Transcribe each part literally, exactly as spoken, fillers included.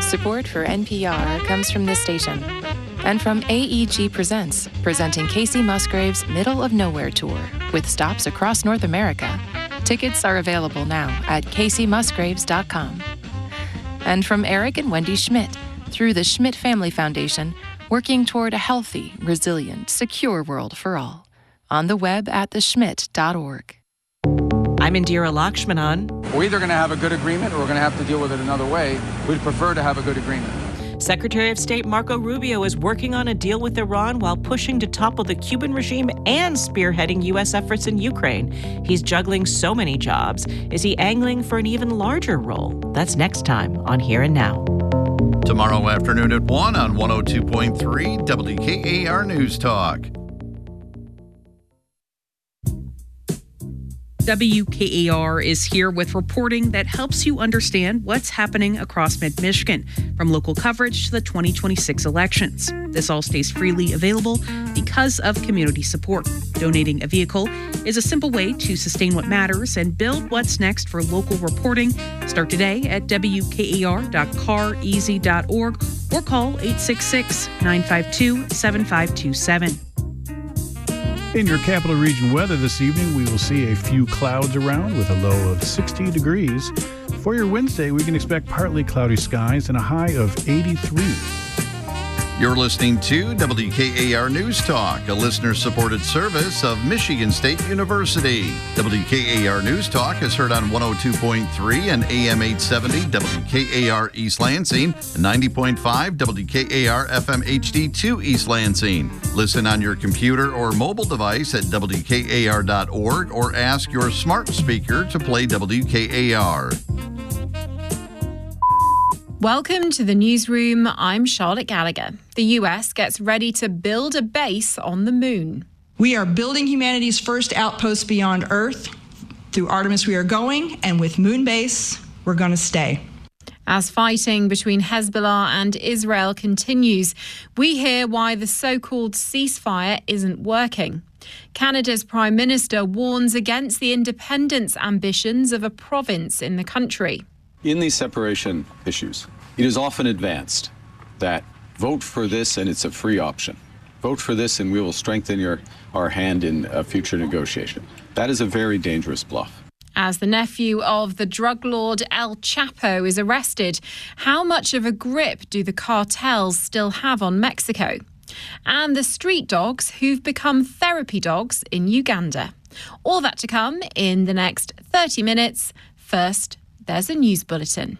Support for N P R comes from this station and from A E G Presents, presenting Casey Musgrave's Middle of Nowhere Tour with stops across North America. Tickets are available now at casey musgraves dot com. And from Eric and Wendy Schmidt, through the Schmidt Family Foundation, working toward a healthy, resilient, secure world for all. On the web at the schmidt dot org. I'm Indira Lakshmanan. We're either going to have a good agreement or we're going to have to deal with it another way. We'd prefer to have a good agreement. Secretary of State Marco Rubio is working on a deal with Iran while pushing to topple the Cuban regime and spearheading U S efforts in Ukraine. He's juggling so many jobs. Is he angling for an even larger role? That's next time on Here and Now. Tomorrow afternoon at one on one oh two point three W K A R News Talk. W K A R is here with reporting that helps you understand what's happening across mid-Michigan, from local coverage to the twenty twenty-six elections. This all stays freely available because of community support. Donating a vehicle is a simple way to sustain what matters and build what's next for local reporting. Start today at W K A R dot car easy dot org or call eight six six, nine five two, seven five two seven. In your capital region weather this evening, we will see a few clouds around with a low of sixty degrees. For your Wednesday, we can expect partly cloudy skies and a high of eighty-three. You're listening to W K A R News Talk, a listener-supported service of Michigan State University. W K A R News Talk is heard on one oh two point three and A M eight seventy W K A R East Lansing, and ninety point five W K A R F M H D two East Lansing. Listen on your computer or mobile device at W K A R dot org or ask your smart speaker to play W K A R. Welcome to the newsroom. I'm Charlotte Gallagher. The U S gets ready to build a base on the moon. We are building humanity's first outpost beyond Earth. Through Artemis we are going, and with Moonbase, we're going to stay. As fighting between Hezbollah and Israel continues, we hear why the so-called ceasefire isn't working. Canada's Prime Minister warns against the independence ambitions of a province in the country. In these separation issues, it is often advanced that vote for this and it's a free option. Vote for this and we will strengthen your, our hand in a future negotiation. That is a very dangerous bluff. As the nephew of the drug lord El Chapo is arrested, how much of a grip do the cartels still have on Mexico? And the street dogs who've become therapy dogs in Uganda. All that to come in the next thirty minutes. First, there's a news bulletin.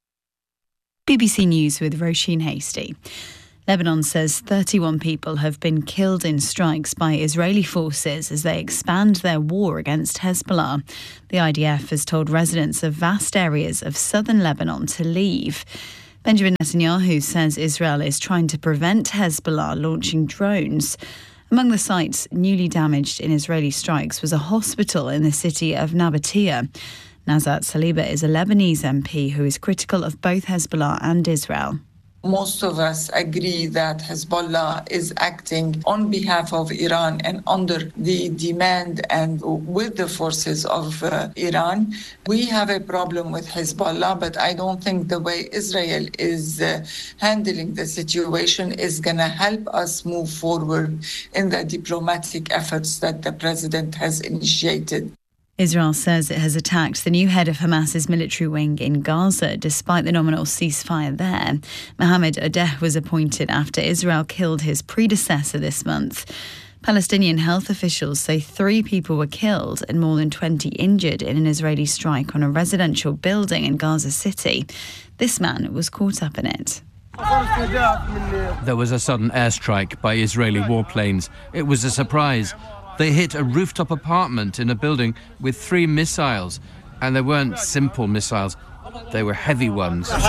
B B C News with Roisin Hasty. Lebanon says thirty-one people have been killed in strikes by Israeli forces as they expand their war against Hezbollah. The I D F has told residents of vast areas of southern Lebanon to leave. Benjamin Netanyahu says Israel is trying to prevent Hezbollah launching drones. Among the sites newly damaged in Israeli strikes was a hospital in the city of Nabatea. Nazat Saliba is a Lebanese M P who is critical of both Hezbollah and Israel. Most of us agree that Hezbollah is acting on behalf of Iran and under the demand and with the forces of uh, Iran. We have a problem with Hezbollah, but I don't think the way Israel is uh, handling the situation is going to help us move forward in the diplomatic efforts that the president has initiated. Israel says it has attacked the new head of Hamas's military wing in Gaza, despite the nominal ceasefire there. Mohammed Odeh was appointed after Israel killed his predecessor this month. Palestinian health officials say three people were killed and more than twenty injured in an Israeli strike on a residential building in Gaza City. This man was caught up in it. There was a sudden airstrike by Israeli warplanes. It was a surprise. They hit a rooftop apartment in a building with three missiles, and they weren't simple missiles, they were heavy ones. There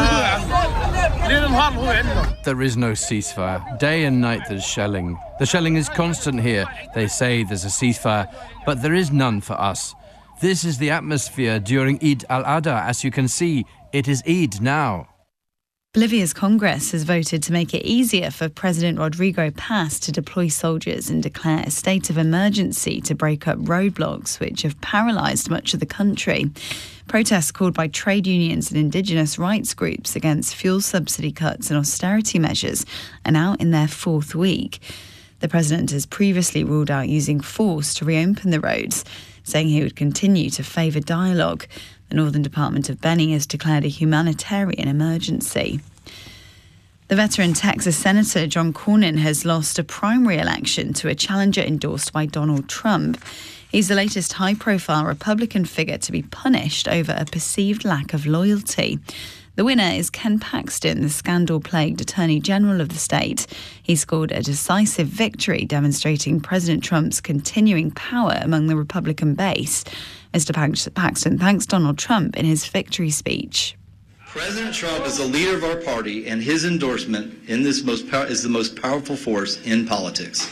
is no ceasefire. Day and night there's shelling. The shelling is constant here. They say there's a ceasefire, but there is none for us. This is the atmosphere during Eid al-Adha. As you can see, it is Eid now. Bolivia's Congress has voted to make it easier for President Rodrigo Paz to deploy soldiers and declare a state of emergency to break up roadblocks which have paralysed much of the country. Protests called by trade unions and indigenous rights groups against fuel subsidy cuts and austerity measures are now in their fourth week. The president has previously ruled out using force to reopen the roads, saying he would continue to favour dialogue. The Northern Department of Benny has declared a humanitarian emergency. The veteran Texas Senator John Cornyn has lost a primary election to a challenger endorsed by Donald Trump. He's the latest high-profile Republican figure to be punished over a perceived lack of loyalty. The winner is Ken Paxton, the scandal-plagued Attorney General of the state. He scored a decisive victory, demonstrating President Trump's continuing power among the Republican base. Mister Paxton thanks Donald Trump in his victory speech. President Trump is the leader of our party, and his endorsement in this most pow- is the most powerful force in politics.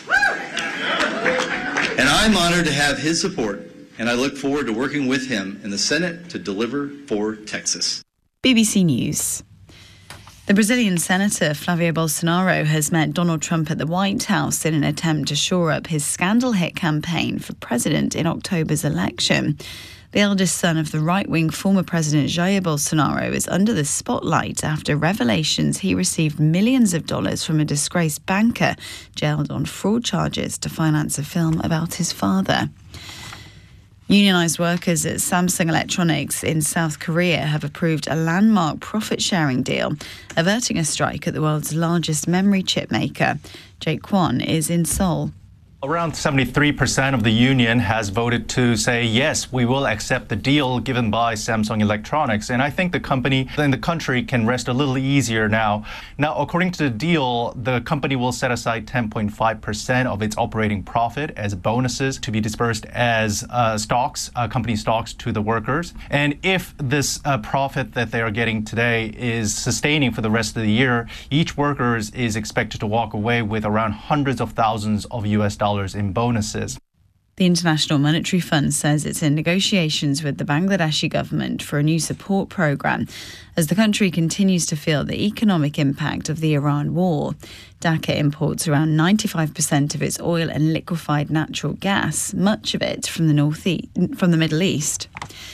And I'm honored to have his support, and I look forward to working with him in the Senate to deliver for Texas. B B C News. The Brazilian Senator Flavio Bolsonaro has met Donald Trump at the White House in an attempt to shore up his scandal-hit campaign for president in October's election. The eldest son of the right-wing former President Jair Bolsonaro is under the spotlight after revelations he received millions of dollars from a disgraced banker jailed on fraud charges to finance a film about his father. Unionised workers at Samsung Electronics in South Korea have approved a landmark profit-sharing deal, averting a strike at the world's largest memory chip maker. Jake Kwon is in Seoul. Around seventy-three percent of the union has voted to say, yes, we will accept the deal given by Samsung Electronics. And I think the company and the country can rest a little easier now. Now, according to the deal, the company will set aside ten point five percent of its operating profit as bonuses to be dispersed as uh, stocks, uh, company stocks to the workers. And if this uh, profit that they are getting today is sustaining for the rest of the year, each worker is expected to walk away with around hundreds of thousands of U S dollars in bonuses. The International Monetary Fund says it's in negotiations with the Bangladeshi government for a new support programme as the country continues to feel the economic impact of the Iran war. Dhaka imports around ninety-five percent of its oil and liquefied natural gas, much of it from the northeast, from the Middle East.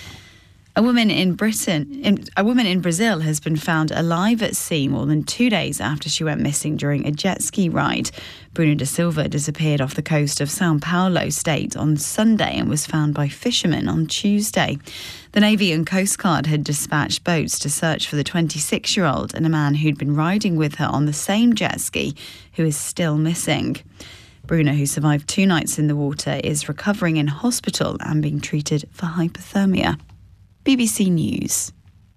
A woman in Britain, in, a woman in Brazil has been found alive at sea more than two days after she went missing during a jet ski ride. Bruna da Silva disappeared off the coast of São Paulo state on Sunday and was found by fishermen on Tuesday. The Navy and Coast Guard had dispatched boats to search for the twenty-six-year-old and a man who'd been riding with her on the same jet ski, who is still missing. Bruna, who survived two nights in the water, is recovering in hospital and being treated for hypothermia. B B C News.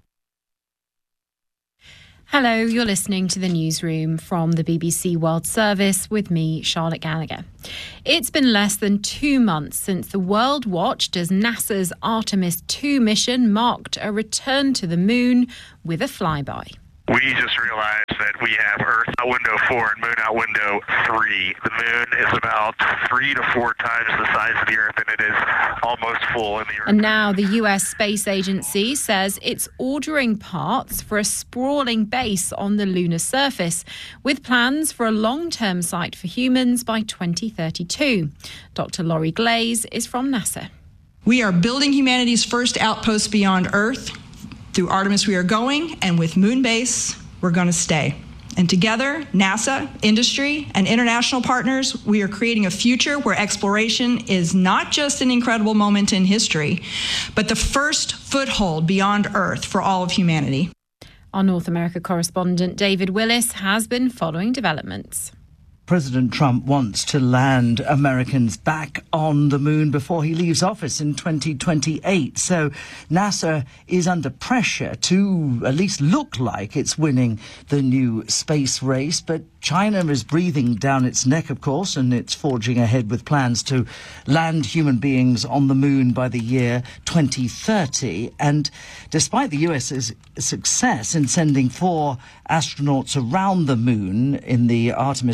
Hello, you're listening to the newsroom from the B B C World Service with me, Charlotte Gallagher. It's been less than two months since the world watched as NASA's Artemis two mission marked a return to the moon with a flyby. We just realized that we have Earth out window four and Moon out window three. The Moon is about three to four times the size of the Earth, and it is almost full in the Earth. And now the U S Space Agency says it's ordering parts for a sprawling base on the lunar surface, with plans for a long-term site for humans by twenty thirty-two. Doctor Laurie Glaze is from NASA. We are building humanity's first outpost beyond Earth. Through Artemis we are going, and with Moonbase, we're going to stay. And together, NASA, industry, and international partners, we are creating a future where exploration is not just an incredible moment in history, but the first foothold beyond Earth for all of humanity. Our North America correspondent David Willis has been following developments. President Trump wants to land Americans back on the moon before he leaves office in twenty twenty-eight. So NASA is under pressure to at least look like it's winning the new space race. But China is breathing down its neck, of course, and it's forging ahead with plans to land human beings on the moon by the year twenty thirty. And despite the U S's success in sending four astronauts around the moon in the Artemis two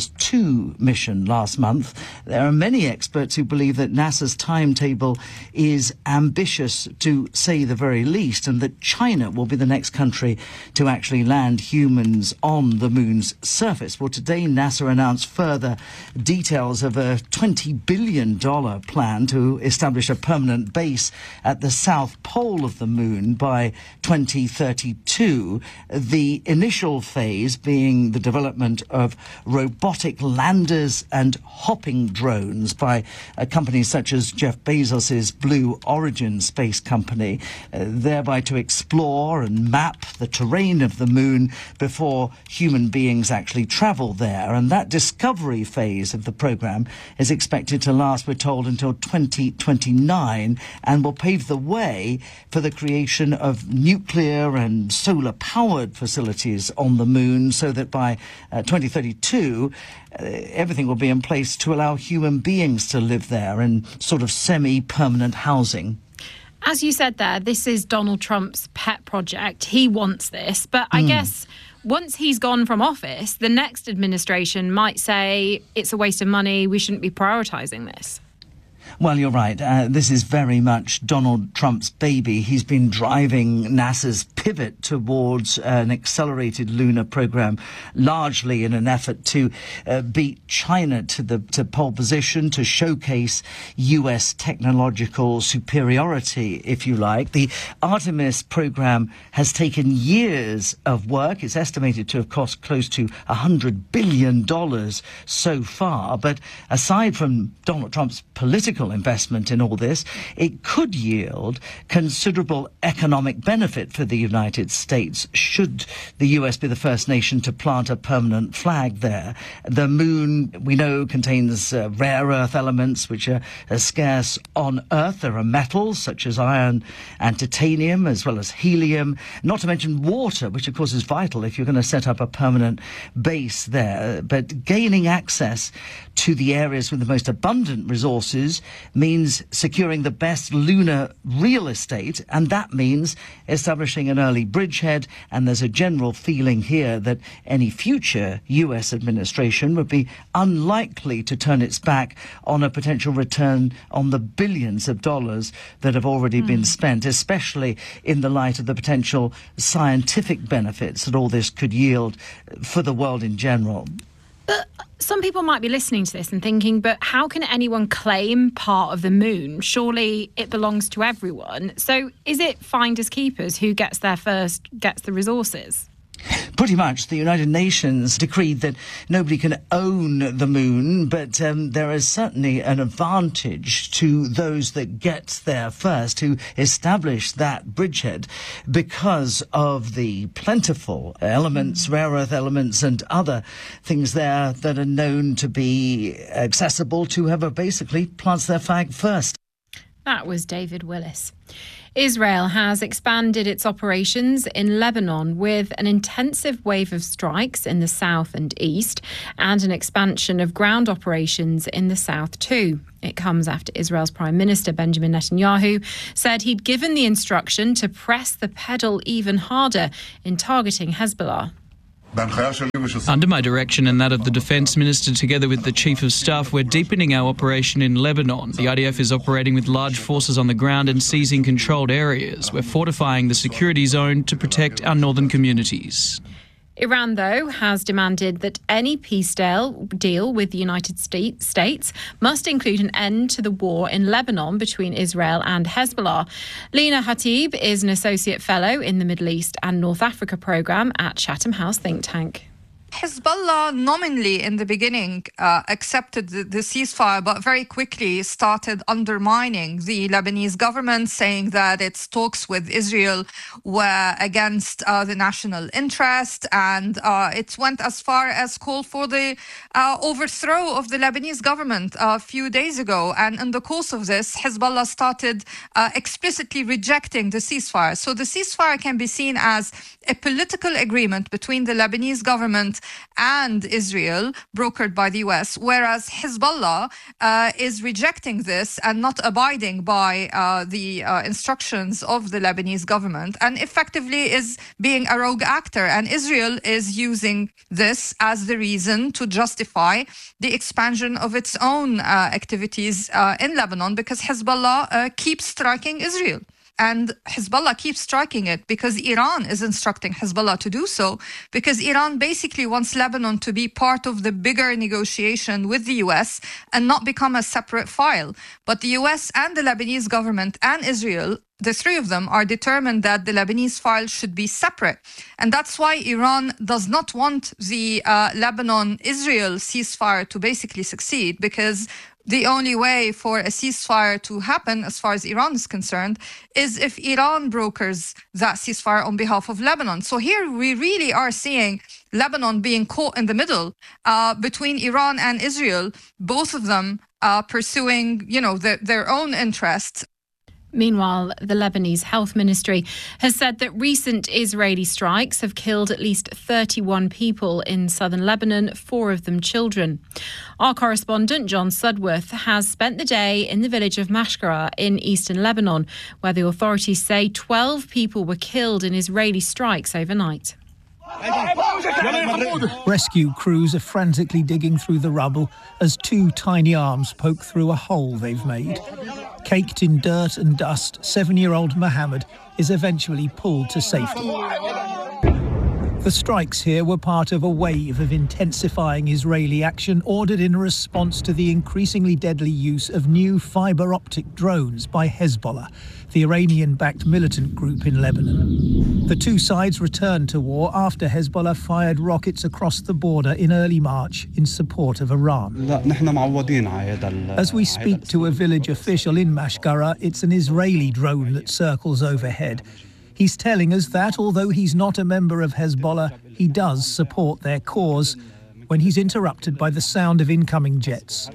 two mission last month. There are many experts who believe that NASA's timetable is ambitious, to say the very least, and that China will be the next country to actually land humans on the moon's surface. Well, today NASA announced further details of a twenty billion dollars plan to establish a permanent base at the south pole of the moon by twenty thirty-two. The initial phase being the development of robotic landers and hopping drones by uh, companies such as Jeff Bezos's Blue Origin space company, uh, thereby to explore and map the terrain of the moon before human beings actually travel there. And that discovery phase of the program is expected to last, we're told, until twenty twenty-nine, and will pave the way for the creation of nuclear and solar-powered facilities on the moon, so that by uh, twenty thirty-two, uh, everything will be in place to allow human beings to live there in sort of semi-permanent housing. As you said there, this is Donald Trump's pet project. He wants this, but I mm. guess once he's gone from office, the next administration might say it's a waste of money, we shouldn't be prioritising this. Well, you're right. Uh, this is very much Donald Trump's baby. He's been driving NASA's pivot towards an accelerated lunar program, largely in an effort to uh, beat China to the to pole position, to showcase U S technological superiority, if you like. The Artemis program has taken years of work. It's estimated to have cost close to one hundred billion dollars so far. But aside from Donald Trump's political investment in all this, it could yield considerable economic benefit for the United States should the U S be the first nation to plant a permanent flag there. The moon, we know, contains uh, rare earth elements which are, are scarce on Earth. There are metals such as iron and titanium, as well as helium, not to mention water, which of course is vital if you're going to set up a permanent base there. But gaining access to the areas with the most abundant resources means securing the best lunar real estate, and that means establishing an early bridgehead. And there's a general feeling here that any future U S administration would be unlikely to turn its back on a potential return on the billions of dollars that have already mm. been spent, especially in the light of the potential scientific benefits that all this could yield for the world in general. But some people might be listening to this and thinking, but how can anyone claim part of the moon? Surely it belongs to everyone. So is it finders keepers? Who gets there first gets the resources? Pretty much. The United Nations decreed that nobody can own the moon, but um, there is certainly an advantage to those that get there first, who establish that bridgehead, because of the plentiful elements, rare earth elements and other things there that are known to be accessible to whoever basically plants their flag first. That was David Willis. Israel has expanded its operations in Lebanon with an intensive wave of strikes in the south and east and an expansion of ground operations in the south too. It comes after Israel's Prime Minister Benjamin Netanyahu said he'd given the instruction to press the pedal even harder in targeting Hezbollah. Under my direction and that of the Defence Minister, together with the Chief of Staff, we're deepening our operation in Lebanon. The I D F is operating with large forces on the ground and seizing controlled areas. We're fortifying the security zone to protect our northern communities. Iran, though, has demanded that any peace deal, deal with the United States must include an end to the war in Lebanon between Israel and Hezbollah. Lena Hatib is an Associate Fellow in the Middle East and North Africa programme at Chatham House think tank. Hezbollah nominally in the beginning uh, accepted the, the ceasefire, but very quickly started undermining the Lebanese government, saying that its talks with Israel were against uh, the national interest. And uh, it went as far as call for the uh, overthrow of the Lebanese government a few days ago. And in the course of this, Hezbollah started uh, explicitly rejecting the ceasefire. So the ceasefire can be seen as a political agreement between the Lebanese government government and Israel, brokered by the U S, whereas Hezbollah uh, is rejecting this and not abiding by uh, the uh, instructions of the Lebanese government, and effectively is being a rogue actor. And Israel is using this as the reason to justify the expansion of its own uh, activities uh, in Lebanon, because Hezbollah uh, keeps striking Israel. And Hezbollah keeps striking it because Iran is instructing Hezbollah to do so, because Iran basically wants Lebanon to be part of the bigger negotiation with the U S and not become a separate file. But the U S and the Lebanese government and Israel, the three of them, are determined that the Lebanese file should be separate. And that's why Iran does not want the uh, Lebanon-Israel ceasefire to basically succeed, because the only way for a ceasefire to happen, as far as Iran is concerned, is if Iran brokers that ceasefire on behalf of Lebanon. So here we really are seeing Lebanon being caught in the middle uh, between Iran and Israel, both of them uh, pursuing, you know, the, their own interests. Meanwhile, the Lebanese Health Ministry has said that recent Israeli strikes have killed at least thirty-one people in southern Lebanon, four of them children. Our correspondent, John Sudworth, has spent the day in the village of Mashkara in eastern Lebanon, where the authorities say twelve people were killed in Israeli strikes overnight. Rescue crews are frantically digging through the rubble as two tiny arms poke through a hole they've made. Caked in dirt and dust, seven-year-old Mohammed is eventually pulled to safety. The strikes here were part of a wave of intensifying Israeli action ordered in response to the increasingly deadly use of new fibre-optic drones by Hezbollah, the Iranian-backed militant group in Lebanon. The two sides returned to war after Hezbollah fired rockets across the border in early March in support of Iran. As we speak to a village official in Mashkara, it's an Israeli drone that circles overhead. He's telling us that, although he's not a member of Hezbollah, he does support their cause, when he's interrupted by the sound of incoming jets.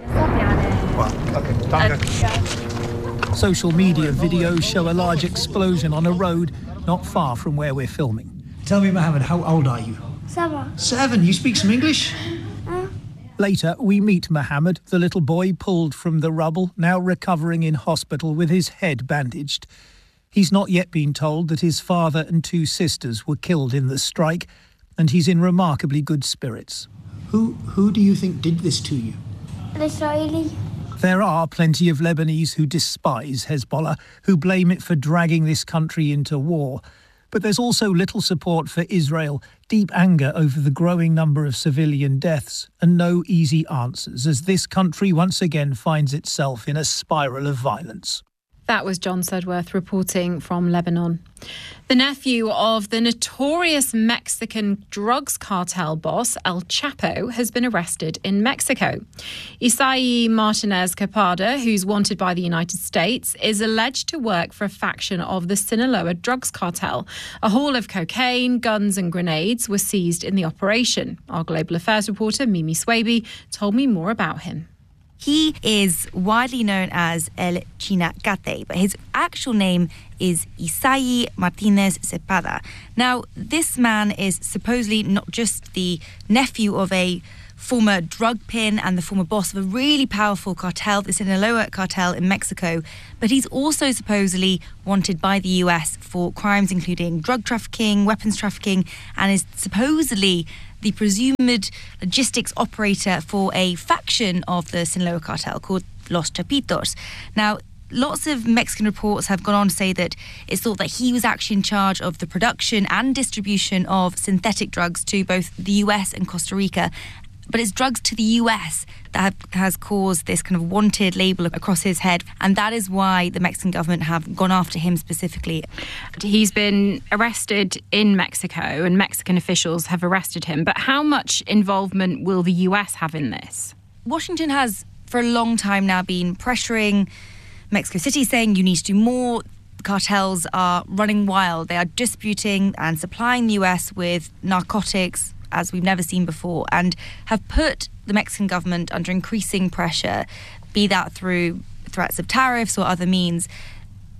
Social media videos show a large explosion on a road not far from where we're filming. Tell me, Mohammed, how old are you? Seven. Seven? You speak some English? Uh. Later, we meet Mohammed, the little boy pulled from the rubble, now recovering in hospital with his head bandaged. He's not yet been told that his father and two sisters were killed in the strike, and he's in remarkably good spirits. Who who do you think did this to you? Israeli. There are plenty of Lebanese who despise Hezbollah, who blame it for dragging this country into war. But there's also little support for Israel, deep anger over the growing number of civilian deaths, and no easy answers, as this country once again finds itself in a spiral of violence. That was John Sudworth reporting from Lebanon. The nephew of the notorious Mexican drugs cartel boss El Chapo has been arrested in Mexico. Isai Martinez Capada, who's wanted by the United States, is alleged to work for a faction of the Sinaloa drugs cartel. A haul of cocaine, guns and grenades were seized in the operation. Our Global Affairs reporter Mimi Swaby told me more about him. He is widely known as El Chinacate, but his actual name is Isai Martinez Cepeda. Now, this man is supposedly not just the nephew of a former drug pin and the former boss of a really powerful cartel, the Sinaloa cartel in Mexico, but he's also supposedly wanted by the U S for crimes including drug trafficking, weapons trafficking, and is supposedly the presumed logistics operator for a faction of the Sinaloa cartel called Los Chapitos. Now, lots of Mexican reports have gone on to say that it's thought that he was actually in charge of the production and distribution of synthetic drugs to both the U S and Costa Rica. But it's drugs to the U S that have, has caused this kind of wanted label across his head. And that is why the Mexican government have gone after him specifically. He's been arrested in Mexico and Mexican officials have arrested him. But how much involvement will the U S have in this? Washington has for a long time now been pressuring Mexico City, saying you need to do more. Cartels are running wild. They are distributing and supplying the U S with narcotics as we've never seen before, and have put the Mexican government under increasing pressure, be that through threats of tariffs or other means.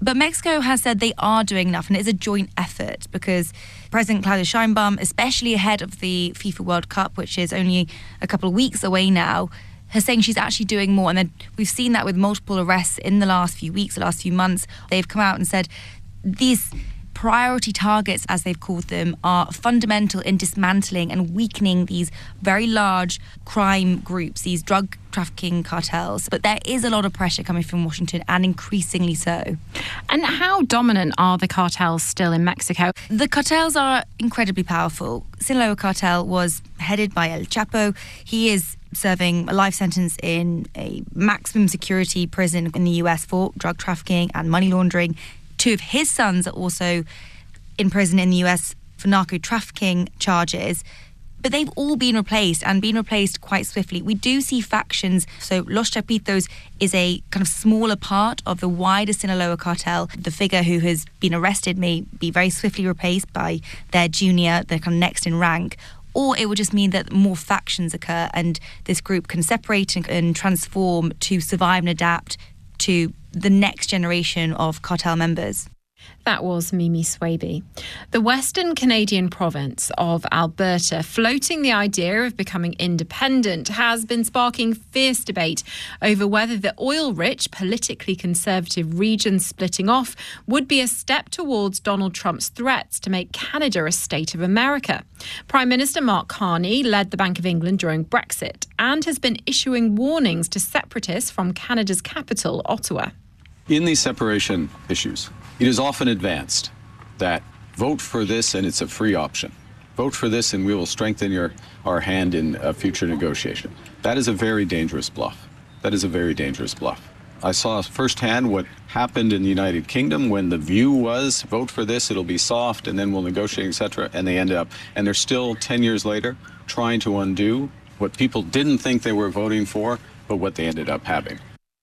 But Mexico has said they are doing enough, and it's a joint effort because President Claudia Sheinbaum, especially ahead of the FIFA World Cup, which is only a couple of weeks away now, is saying she's actually doing more. And then we've seen that with multiple arrests in the last few weeks, the last few months. They've come out and said these priority targets, as they've called them, are fundamental in dismantling and weakening these very large crime groups, these drug trafficking cartels. But there is a lot of pressure coming from Washington, and increasingly so. And how dominant are the cartels still in Mexico? The cartels are incredibly powerful. Sinaloa cartel was headed by El Chapo. He is serving a life sentence in a maximum security prison in the U S for drug trafficking and money laundering. Two of his sons are also in prison in the U S for narco trafficking charges. But they've all been replaced and been replaced quite swiftly. We do see factions. So Los Chapitos is a kind of smaller part of the wider Sinaloa cartel. The figure who has been arrested may be very swiftly replaced by their junior, their kind of next in rank. Or it would just mean that more factions occur and this group can separate and, and transform to survive and adapt to the next generation of cartel members. That was Mimi Swaby. The Western Canadian province of Alberta, floating the idea of becoming independent, has been sparking fierce debate over whether the oil-rich, politically conservative region splitting off would be a step towards Donald Trump's threats to make Canada a state of America. Prime Minister Mark Carney led the Bank of England during Brexit and has been issuing warnings to separatists from Canada's capital, Ottawa. In these separation issues, it is often advanced that vote for this and it's a free option. Vote for this and we will strengthen your, our hand in a future negotiation. That is a very dangerous bluff. That is a very dangerous bluff. I saw firsthand what happened in the United Kingdom when the view was vote for this, it'll be soft, and then we'll negotiate, et cetera. And they ended up, and they're still ten years later trying to undo what people didn't think they were voting for, but what they ended up having.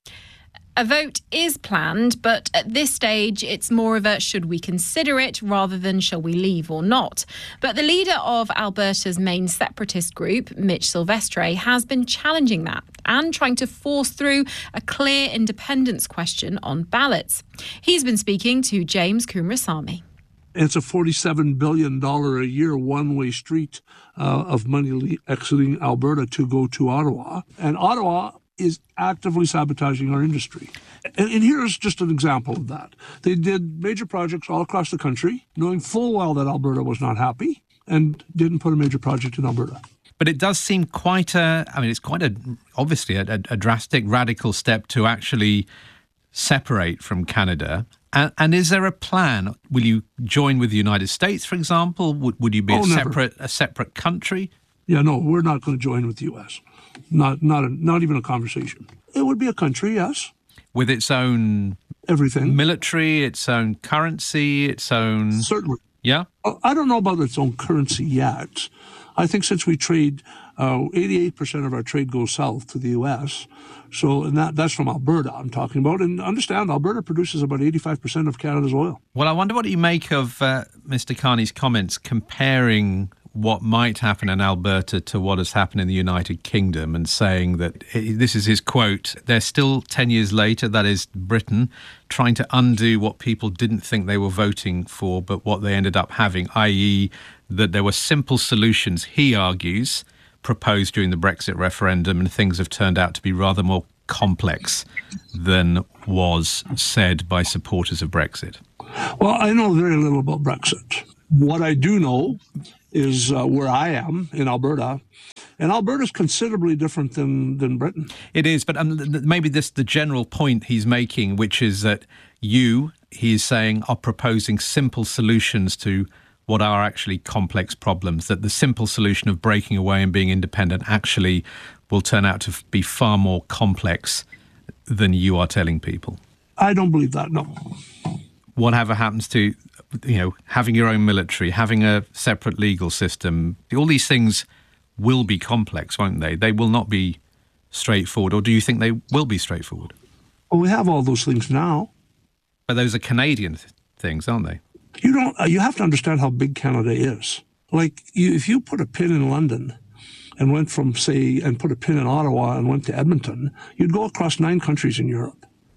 A vote is planned, but at this stage, it's more of a should we consider it rather than shall we leave or not. But the leader of Alberta's main separatist group, Mitch Silvestre, has been challenging that and trying to force through a clear independence question on ballots. He's been speaking to James Kumrasamy. It's a forty-seven billion dollars a year one-way street uh, of money le- exiting Alberta to go to Ottawa. And Ottawa is actively sabotaging our industry. And, and here's just an example of that. They did major projects all across the country, knowing full well that Alberta was not happy, and didn't put a major project in Alberta. But it does seem quite a, I mean, it's quite a, obviously a, a, a drastic, radical step to actually separate from Canada. And, and is there a plan? Will you join with the United States, for example? Would, would you be oh, a never. separate a separate country? Yeah, no, we're not going to join with the U S. Not not a, not even a conversation. It would be a country, yes. With its own everything, military, its own currency, its own... Certainly. Yeah? I don't know about its own currency yet. I think since we trade, uh, eighty-eight percent of our trade goes south to the U S, so and that that's from Alberta I'm talking about. And understand, Alberta produces about eighty-five percent of Canada's oil. Well, I wonder what you make of uh, Mister Carney's comments comparing what might happen in Alberta to what has happened in the United Kingdom, and saying that, this is his quote, they're still ten years later, that is Britain, trying to undo what people didn't think they were voting for, but what they ended up having, that is that there were simple solutions, he argues, proposed during the Brexit referendum, and things have turned out to be rather more complex than was said by supporters of Brexit. Well, I know very little about Brexit. What I do know is uh, where I am in Alberta, and Alberta is considerably different than, than Britain. It is, but um, th- maybe this the general point he's making, which is that you, he's saying, are proposing simple solutions to what are actually complex problems, that the simple solution of breaking away and being independent actually will turn out to be far more complex than you are telling people. I don't believe that, no. Whatever happens to, you know, having your own military, having a separate legal system, all these things will be complex, won't they? They will not be straightforward. Or do you think they will be straightforward? Well, we have all those things now. But those are Canadian th- things, aren't they? You don't. Uh, you have to understand how big Canada is. Like, you, if you put a pin in London and went from, say, and put a pin in Ottawa and went to Edmonton, you'd go across nine countries in Europe.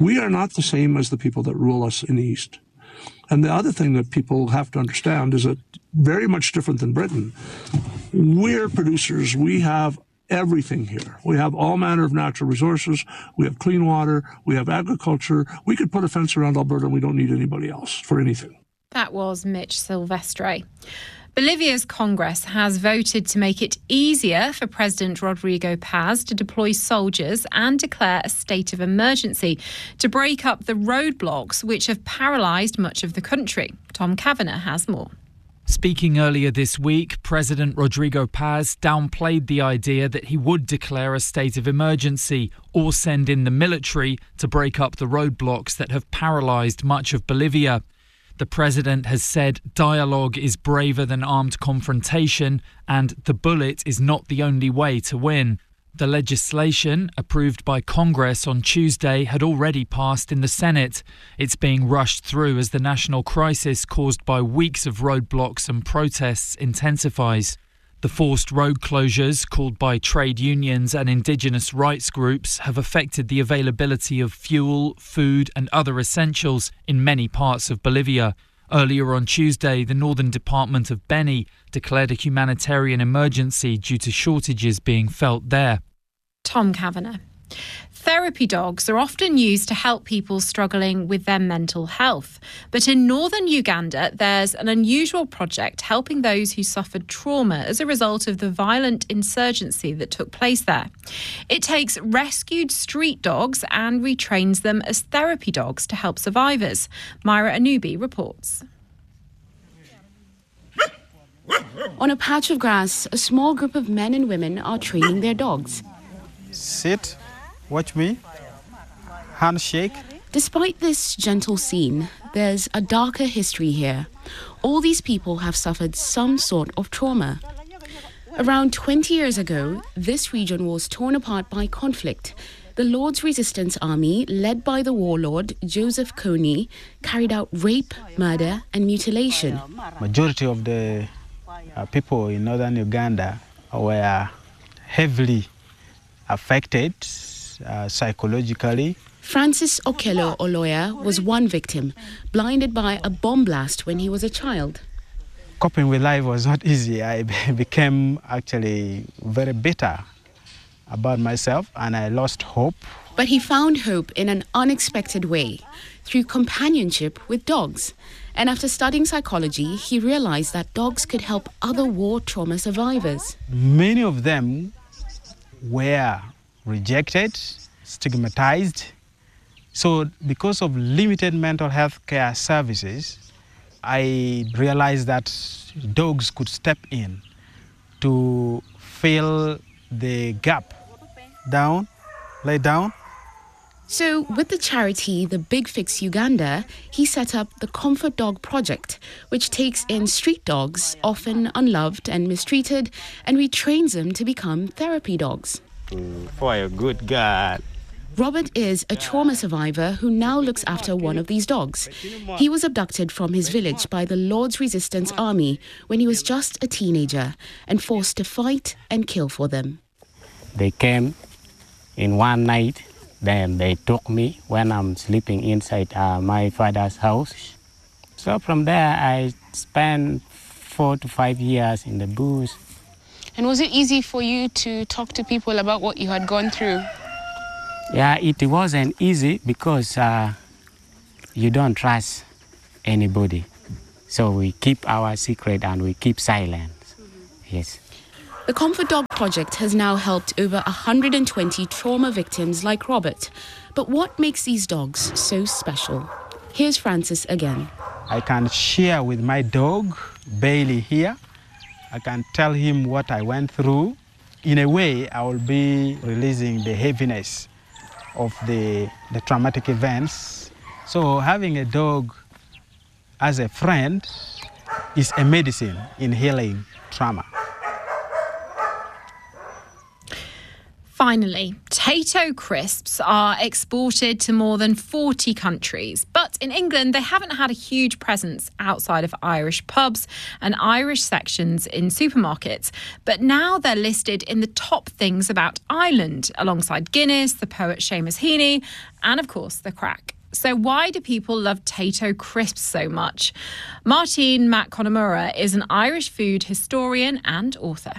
We are not the same as the people that rule us in the East. And the other thing that people have to understand is that very much different than Britain, we're producers. We have everything here. We have all manner of natural resources. We have clean water. We have agriculture. We could put a fence around Alberta and we don't need anybody else for anything. That was Mitch Silvestre. Bolivia's Congress has voted to make it easier for President Rodrigo Paz to deploy soldiers and declare a state of emergency to break up the roadblocks which have paralysed much of the country. Tom Kavanagh has more. Speaking earlier this week, President Rodrigo Paz downplayed the idea that he would declare a state of emergency or send in the military to break up the roadblocks that have paralysed much of Bolivia. The president has said dialogue is braver than armed confrontation and the bullet is not the only way to win. The legislation, approved by Congress on Tuesday, had already passed in the Senate. It's being rushed through as the national crisis caused by weeks of roadblocks and protests intensifies. The forced road closures, called by trade unions and indigenous rights groups, have affected the availability of fuel, food and other essentials in many parts of Bolivia. Earlier on Tuesday, the Northern Department of Beni declared a humanitarian emergency due to shortages being felt there. Tom Kavanagh. Therapy dogs are often used to help people struggling with their mental health. But in northern Uganda, there's an unusual project helping those who suffered trauma as a result of the violent insurgency that took place there. It takes rescued street dogs and retrains them as therapy dogs to help survivors. Myra Anubi reports. On a patch of grass, a small group of men and women are training their dogs. Sit. Watch me. Handshake. Despite this gentle scene, there's a darker history here. All these people have suffered some sort of trauma. Around twenty years ago, this region was torn apart by conflict. The Lord's Resistance Army, led by the warlord Joseph Kony, carried out rape, murder and mutilation. Majority of the uh, people in northern Uganda were heavily affected Uh, psychologically. Francis Okello Oloya was one victim, blinded by a bomb blast when he was a child. Coping with life was not easy. I became actually very bitter about myself and I lost hope. But he found hope in an unexpected way, through companionship with dogs. And after studying psychology, he realized that dogs could help other war trauma survivors. Many of them were rejected, stigmatized. So because of limited mental health care services, I realized that dogs could step in to fill the gap. Down, lay down. So with the charity The Big Fix Uganda, he set up the Comfort Dog Project, which takes in street dogs, often unloved and mistreated, and retrains them to become therapy dogs. For a good God. Robert is a trauma survivor who now looks after one of these dogs. He was abducted from his village by the Lord's Resistance Army when he was just a teenager and forced to fight and kill for them. They came in one night, then they took me when I'm sleeping inside uh, my father's house. So from there I spent four to five years in the bush. And was it easy for you to talk to people about what you had gone through? Yeah, it wasn't easy because uh, you don't trust anybody. So we keep our secret and we keep silent. Mm-hmm. Yes. The Comfort Dog Project has now helped over one hundred twenty trauma victims like Robert. But what makes these dogs so special? Here's Francis again. I can share with my dog, Bailey here. I can tell him what I went through. In a way, I will be releasing the heaviness of the, the traumatic events. So having a dog as a friend is a medicine in healing trauma. Finally, Tayto crisps are exported to more than forty countries. But in England, they haven't had a huge presence outside of Irish pubs and Irish sections in supermarkets. But now they're listed in the top things about Ireland, alongside Guinness, the poet Seamus Heaney, and of course, the crack. So why do people love Tayto crisps so much? Martin McConamura is an Irish food historian and author.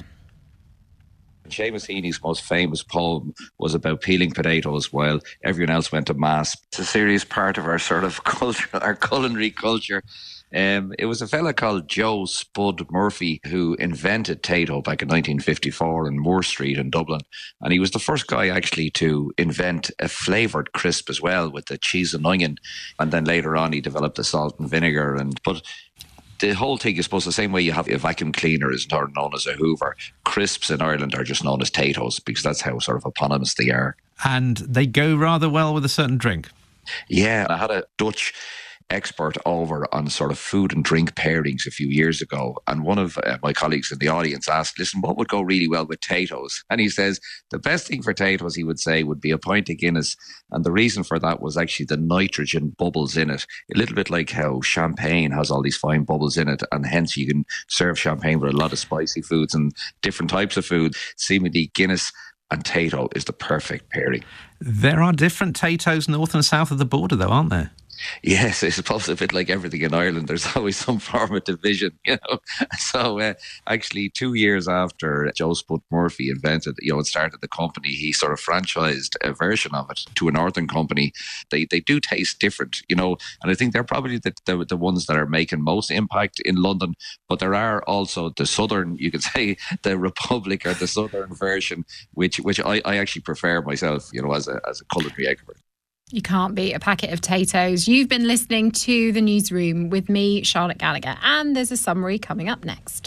Seamus Heaney's most famous poem was about peeling potatoes while everyone else went to mass. It's a serious part of our sort of culture, our culinary culture. Um, it was a fella called Joe Spud Murphy who invented Tayto back in nineteen fifty-four in Moore Street in Dublin. And he was the first guy actually to invent a flavoured crisp as well with the cheese and onion. And then later on he developed the salt and vinegar. And but the whole thing is supposed the same way you have a vacuum cleaner is known as a Hoover. Crisps in Ireland are just known as Taytos because that's how sort of eponymous they are. And they go rather well with a certain drink. Yeah, I had a Dutch expert over on sort of food and drink pairings a few years ago, and one of uh, my colleagues in the audience asked, listen, what would go really well with Taytos? And he says the best thing for Taytos, he would say, would be a pint of Guinness, and the reason for that was actually the nitrogen bubbles in it, a little bit like how champagne has all these fine bubbles in it, and hence you can serve champagne with a lot of spicy foods and different types of food. Seemingly Guinness and Tayto is the perfect pairing. There are different Taytos north and south of the border though, aren't there? Yes, I suppose a bit like everything in Ireland, there's always some form of division, you know. So uh, actually two years after Joe Spud Murphy invented, you know, and started the company, he sort of franchised a version of it to a northern company. They they do taste different, you know, and I think they're probably the, the, the ones that are making most impact in London. But there are also the southern, you could say, the Republic or the southern version, which which I, I actually prefer myself, you know, as a as a culinary expert. You can't beat a packet of Taytos. You've been listening to The Newsroom with me, Charlotte Gallagher, and there's a summary coming up next.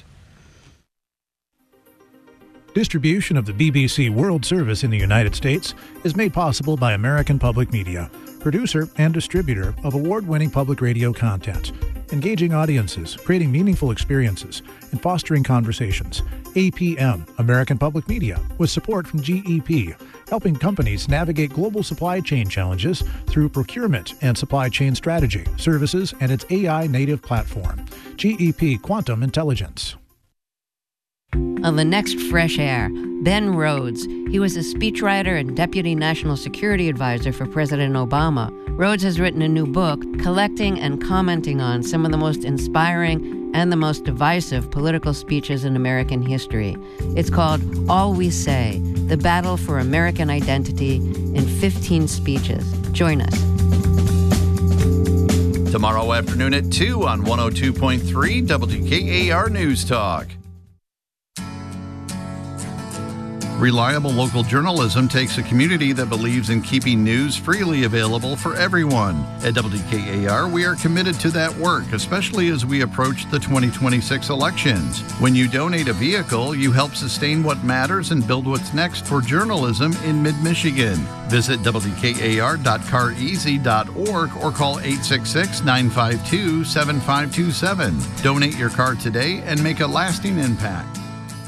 Distribution of the B B C World Service in the United States is made possible by American Public Media, producer and distributor of award-winning public radio content, engaging audiences, creating meaningful experiences, and fostering conversations. A P M, American Public Media, with support from G E P, helping companies navigate global supply chain challenges through procurement and supply chain strategy, services, and its A I-native platform. G E P Quantum Intelligence. On the next Fresh Air, Ben Rhodes. He was a speechwriter and deputy national security advisor for President Obama. Rhodes has written a new book collecting and commenting on some of the most inspiring and the most divisive political speeches in American history. It's called All We Say, The Battle for American Identity in fifteen speeches. Join us. Tomorrow afternoon at two on one oh two point three W K A R News Talk. Reliable local journalism takes a community that believes in keeping news freely available for everyone. At W K A R, we are committed to that work, especially as we approach the twenty twenty-six elections. When you donate a vehicle, you help sustain what matters and build what's next for journalism in mid-Michigan. Visit W K A R dot car easy dot org or call eight six six, nine five two, seven five two seven. Donate your car today and make a lasting impact.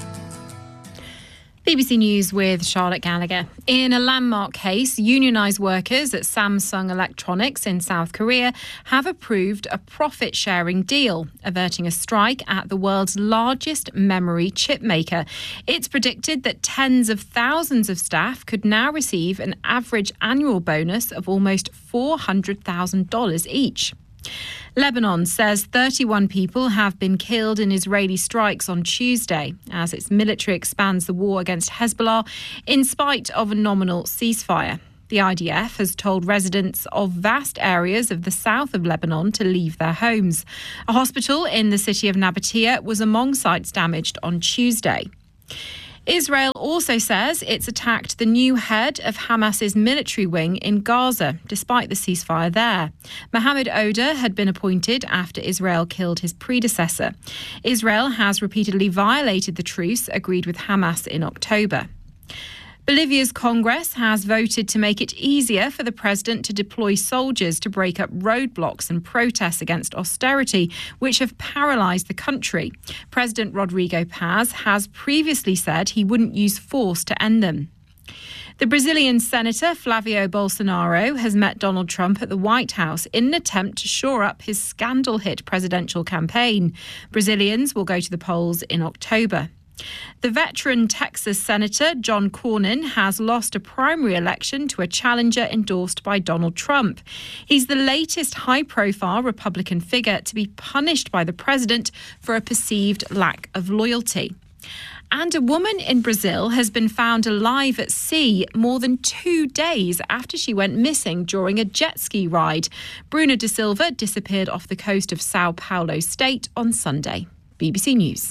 B B C News with Charlotte Gallagher. In a landmark case, unionised workers at Samsung Electronics in South Korea have approved a profit-sharing deal, averting a strike at the world's largest memory chip maker. It's predicted that tens of thousands of staff could now receive an average annual bonus of almost four hundred thousand dollars each. Lebanon says thirty-one people have been killed in Israeli strikes on Tuesday as its military expands the war against Hezbollah in spite of a nominal ceasefire. The I D F has told residents of vast areas of the south of Lebanon to leave their homes. A hospital in the city of Nabatea was among sites damaged on Tuesday. Israel also says it's attacked the new head of Hamas's military wing in Gaza, despite the ceasefire there. Mohammed Oda had been appointed after Israel killed his predecessor. Israel has repeatedly violated the truce agreed with Hamas in October. Bolivia's Congress has voted to make it easier for the president to deploy soldiers to break up roadblocks and protests against austerity, which have paralysed the country. President Rodrigo Paz has previously said he wouldn't use force to end them. The Brazilian Senator Flavio Bolsonaro has met Donald Trump at the White House in an attempt to shore up his scandal-hit presidential campaign. Brazilians will go to the polls in October. The veteran Texas Senator John Cornyn has lost a primary election to a challenger endorsed by Donald Trump. He's the latest high-profile Republican figure to be punished by the president for a perceived lack of loyalty. And a woman in Brazil has been found alive at sea more than two days after she went missing during a jet ski ride. Bruna da Silva disappeared off the coast of Sao Paulo State on Sunday. B B C News.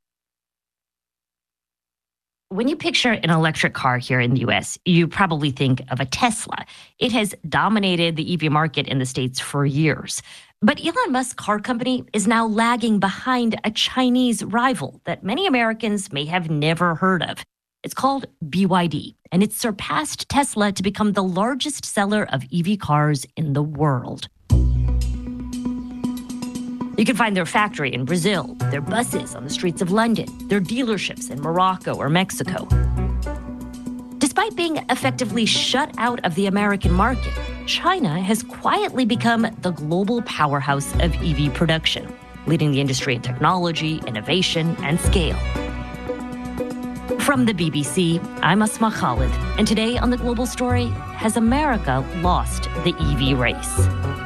When you picture an electric car here in the U S, you probably think of a Tesla. It has dominated the E V market in the States for years. But Elon Musk's car company is now lagging behind a Chinese rival that many Americans may have never heard of. It's called B Y D, and it's surpassed Tesla to become the largest seller of E V cars in the world. You can find their factory in Brazil, their buses on the streets of London, their dealerships in Morocco or Mexico. Despite being effectively shut out of the American market, China has quietly become the global powerhouse of E V production, leading the industry in technology, innovation, and scale. From the B B C, I'm Asma Khalid, and today on The Global Story, has America lost the E V race?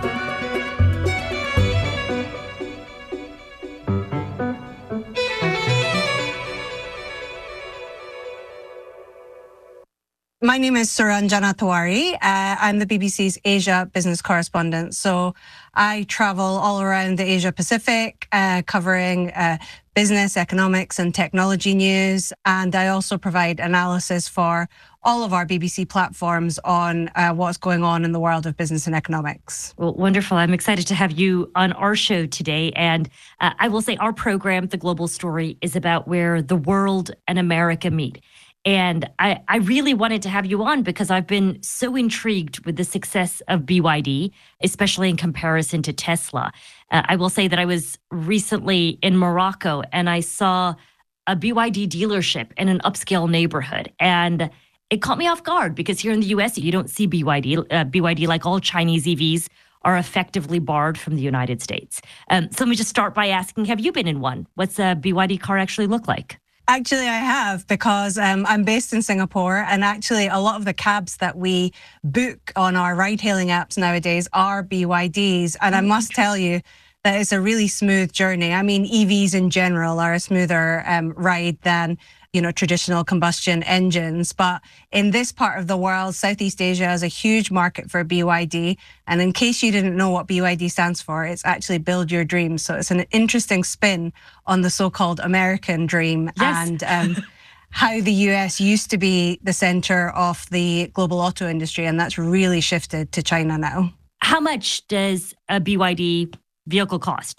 My name is Suranjana Tiwari. Uh, I'm the B B C's Asia business correspondent. So I travel all around the Asia Pacific, uh, covering uh, business, economics, and technology news. And I also provide analysis for all of our B B C platforms on uh, what's going on in the world of business and economics. Well, wonderful. I'm excited to have you on our show today. And uh, I will say our program, The Global Story, is about where the world and America meet. And I, I really wanted to have you on because I've been so intrigued with the success of B Y D, especially in comparison to Tesla. Uh, I will say that I was recently in Morocco and I saw a B Y D dealership in an upscale neighborhood. And it caught me off guard because here in the U S, you don't see B Y D. Uh, B Y D, like all Chinese E Vs, are effectively barred from the United States. Um, so let me just start by asking, have you been in one? What's a B Y D car actually look like? Actually, I have, because um, I'm based in Singapore, and actually a lot of the cabs that we book on our ride-hailing apps nowadays are B Y Ds. And I must tell you that it's a really smooth journey. I mean, E Vs in general are a smoother um, ride than, you know, traditional combustion engines. But in this part of the world, Southeast Asia is a huge market for B Y D. And in case you didn't know what B Y D stands for, it's actually Build Your Dreams. So it's an interesting spin on the so-called American dream. Yes. And um, how the U S used to be the center of the global auto industry. And that's really shifted to China now. How much does a B Y D vehicle cost?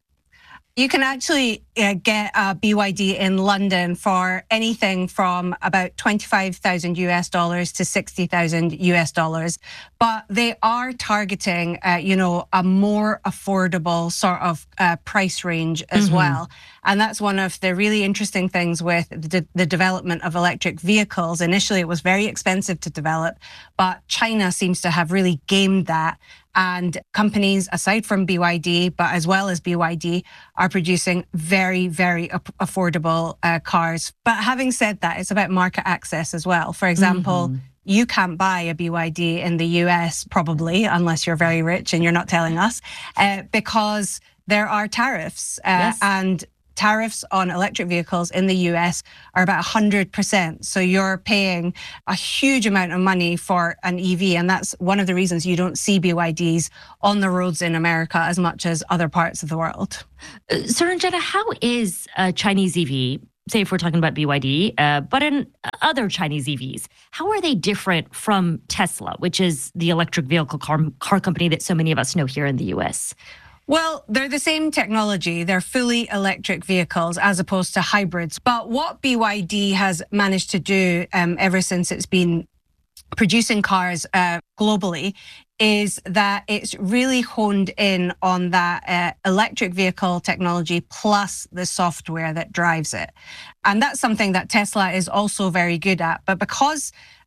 You can actually uh, get a B Y D in London for anything from about twenty-five thousand U S dollars to sixty thousand U S dollars. But they are targeting, uh, you know, a more affordable sort of uh, price range as mm-hmm. well. And that's one of the really interesting things with the, the development of electric vehicles. Initially, it was very expensive to develop, but China seems to have really gamed that. And companies, aside from B Y D, but as well as B Y D, are producing very, very affordable uh, cars. But having said that, it's about market access as well. For example, mm-hmm. you can't buy a B Y D in the U S probably, unless you're very rich and you're not telling us, uh, because there are tariffs. Uh, yes. And tariffs on electric vehicles in the U S are about one hundred percent. So you're paying a huge amount of money for an E V. And that's one of the reasons you don't see B Y Ds on the roads in America as much as other parts of the world. Uh, Suranjana, how is a Chinese E V, say if we're talking about B Y D, uh, but in other Chinese E Vs, how are they different from Tesla, which is the electric vehicle car, car company that so many of us know here in the U S? Well, they're the same technology. They're fully electric vehicles as opposed to hybrids. But what B Y D has managed to do um, ever since it's been producing cars uh, globally is that it's really honed in on that uh, electric vehicle technology plus the software that drives it. And that's something that Tesla is also very good at. But because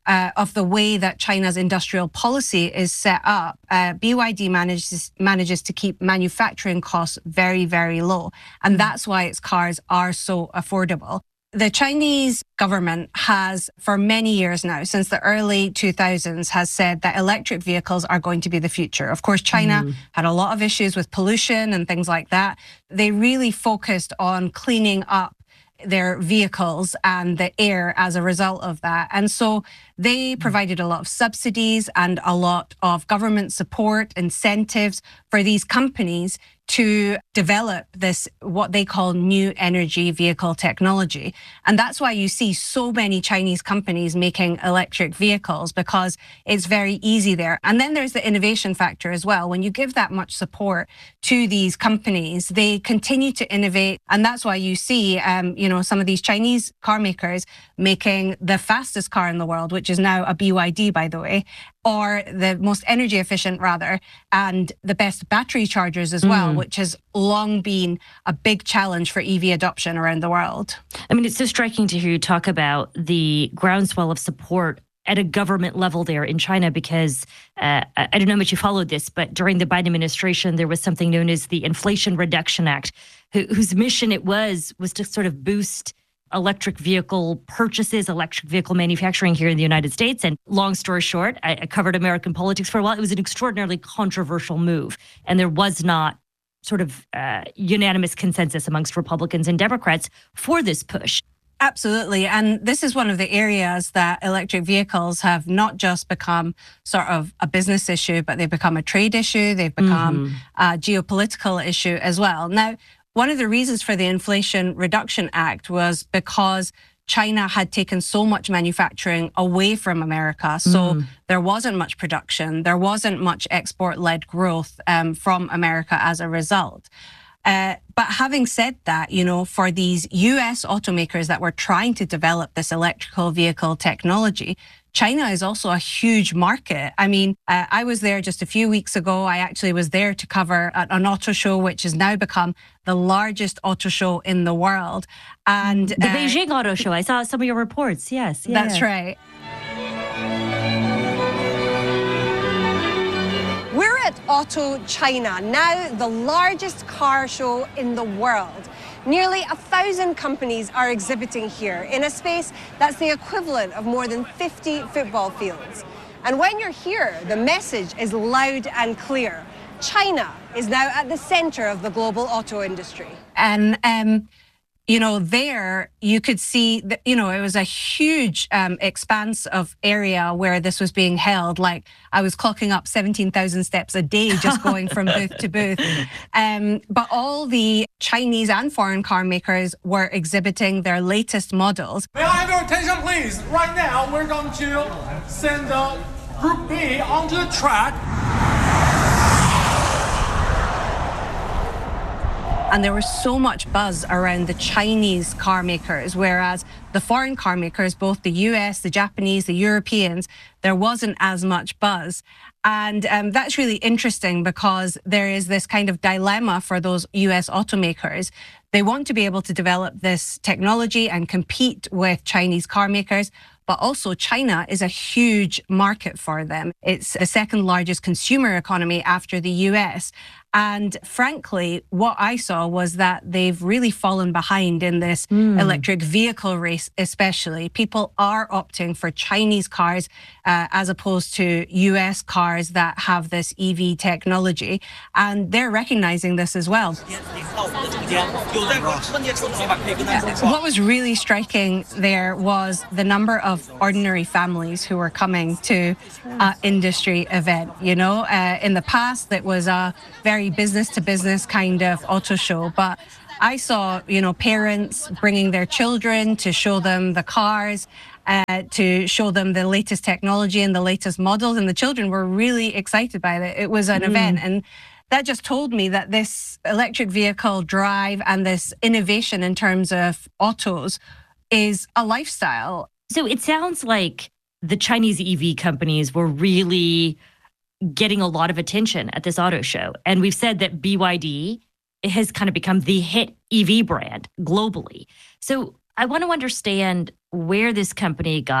uh, of the way that China's industrial policy is set up, uh, B Y D manages manages to keep manufacturing costs very, very low. And that's why its cars are so affordable. The Chinese government has, for many years now, since the early two thousands, has said that electric vehicles are going to be the future. Of course, China mm. had a lot of issues with pollution and things like that. They really focused on cleaning up their vehicles and the air as a result of that. And so they provided a lot of subsidies and a lot of government support, incentives for these companies to develop this, what they call new energy vehicle technology. And that's why you see so many Chinese companies making electric vehicles, because it's very easy there. And then there's the innovation factor as well. When you give that much support to these companies, they continue to innovate. And that's why you see, um, you know, some of these Chinese car makers making the fastest car in the world, which is now a B Y D, by the way, or the most energy efficient, rather, and the best battery chargers as well, mm. which has long been a big challenge for E V adoption around the world. I mean, it's so striking to hear you talk about the groundswell of support at a government level there in China, because uh, I don't know how much you followed this, but during the Biden administration, there was something known as the Inflation Reduction Act, wh- whose mission it was, was to sort of boost electric vehicle purchases, electric vehicle manufacturing here in the United States. And long story short, I, I covered American politics for a while. It was an extraordinarily controversial move. And there was not sort of uh, unanimous consensus amongst Republicans and Democrats for this push. Absolutely. And this is one of the areas that electric vehicles have not just become sort of a business issue, but they've become a trade issue. They've become mm-hmm. a geopolitical issue as well. Now, one of the reasons for the Inflation Reduction Act was because China had taken so much manufacturing away from America. So mm. there wasn't much production. There wasn't much export-led growth um, from America as a result. Uh, but having said that, you know, for these U S automakers that were trying to develop this electrical vehicle technology, China is also a huge market. I mean, uh, I was there just a few weeks ago. I actually was there to cover a, an auto show, which has now become the largest auto show in the world. And the uh, Beijing Auto Show. I saw some of your reports. Yes. Yeah. That's right. We're at Auto China, now the largest car show in the world. Nearly a thousand companies are exhibiting here in a space that's the equivalent of more than fifty football fields. And when you're here, the message is loud and clear. China is now at the center of the global auto industry. And, um, you know, there you could see that, you know, it was a huge um, expanse of area where this was being held. Like, I was clocking up seventeen thousand steps a day just going from booth to booth. Um, but all the Chinese and foreign car makers were exhibiting their latest models. May I have your attention, please? Right now, we're going to send the Group B onto the track. And there was so much buzz around the Chinese car makers, whereas the foreign car makers, both the U S, the Japanese, the Europeans, there wasn't as much buzz. And um, that's really interesting because there is this kind of dilemma for those U S automakers. They want to be able to develop this technology and compete with Chinese car makers, but also China is a huge market for them. It's the second largest consumer economy after the U S. And frankly, what I saw was that they've really fallen behind in this mm. electric vehicle race, especially. People are opting for Chinese cars uh, as opposed to U S cars that have this E V technology. And they're recognizing this as well. What was really striking there was the number of ordinary families who were coming to an industry event. You know, uh, in the past, it was a very business to business kind of auto show, but I saw, you know, parents bringing their children to show them the cars, uh, to show them the latest technology and the latest models, and the children were really excited by it. It was an mm. event, and that just told me that this electric vehicle drive and this innovation in terms of autos is a lifestyle. So it sounds like the Chinese E V companies were really getting a lot of attention at this auto show. And we've said that B Y D has kind of become the hit E V brand globally. So I want to understand where this company got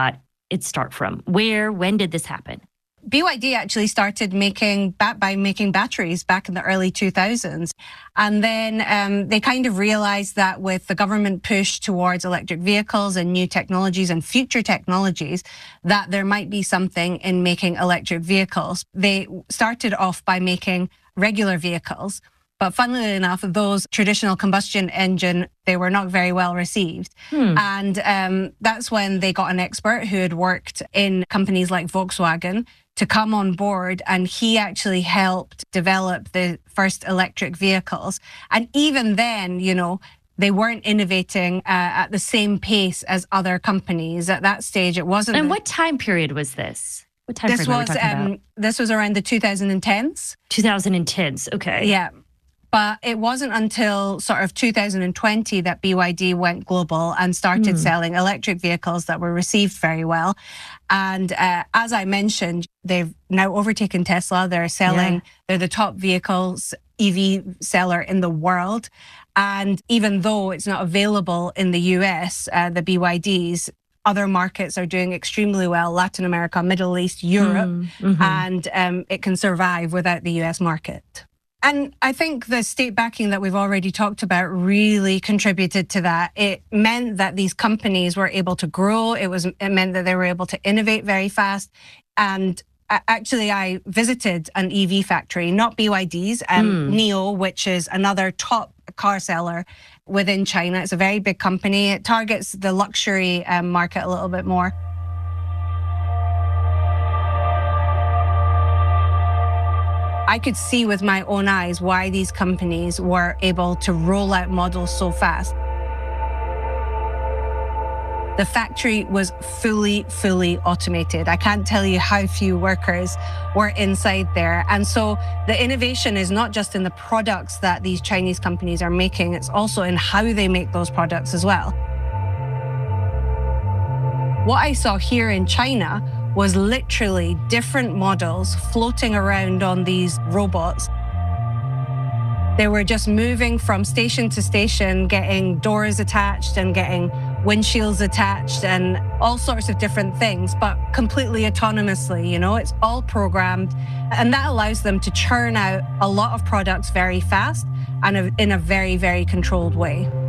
it start from? Where, when did this happen? B Y D actually started making by making batteries back in the early two thousands. And then um, they kind of realized that with the government push towards electric vehicles and new technologies and future technologies, that there might be something in making electric vehicles. They started off by making regular vehicles. But funnily enough, those traditional combustion engine, they were not very well received. Hmm. And um, that's when they got an expert who had worked in companies like Volkswagen to come on board. And he actually helped develop the first electric vehicles. And even then, you know, they weren't innovating uh, at the same pace as other companies. At that stage, it wasn't. And what time period was this? What time this period was, were we talking um, about? This was around the two thousand tens. two thousand tens, okay. Yeah. But it wasn't until sort of two thousand twenty that B Y D went global and started Hmm. selling electric vehicles that were received very well. And uh, as I mentioned, they've now overtaken Tesla. They're selling, Yeah. they're the top vehicles E V seller in the world. And even though it's not available in the U S, uh, the B Y Ds, other markets are doing extremely well. Latin America, Middle East, Europe, Mm, mhm. and um, it can survive without the U S market. And I think the state backing that we've already talked about really contributed to that. It meant that these companies were able to grow. It was it meant that they were able to innovate very fast. And a- actually, I visited an E V factory, not B Y D's, um, Hmm. NIO, which is another top car seller within China. It's a very big company. It targets the luxury um, market a little bit more. I could see with my own eyes why these companies were able to roll out models so fast. The factory was fully, fully automated. I can't tell you how few workers were inside there. And so the innovation is not just in the products that these Chinese companies are making, it's also in how they make those products as well. What I saw here in China was literally different models floating around on these robots. They were just moving from station to station, getting doors attached and getting windshields attached and all sorts of different things, but completely autonomously, you know, it's all programmed. And that allows them to churn out a lot of products very fast and in a very, very controlled way.